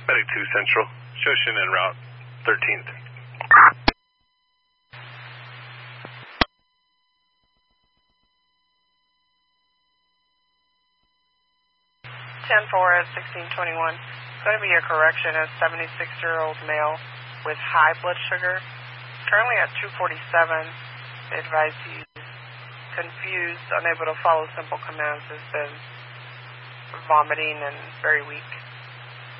Medic 2 Central. Shoshin en route 13th. 10-4 at 1621. Going to be a correction. A 76-year-old male with high blood sugar. Currently at 247. They advise he's confused, unable to follow simple commands, has been vomiting and very weak.